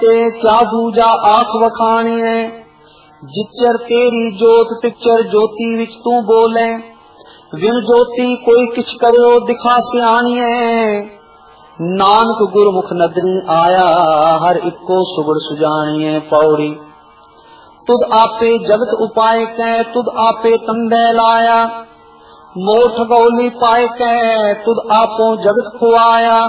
ते क्या दूजा आख वखाणिए। जिचर तेरी जोत तिचर ज्योति विच तू बोले। विन ज्योति कोई किछ करो दिखा सियाणिए। नानक गुरमुख नदरी आया हर इको सुगड़ सुजानिए। पौड़ी तुद आपे जगत उपाय कै तुद आपे तंदे लाया। मोठ गौली पाए कै तुद आपो जगत खुआया।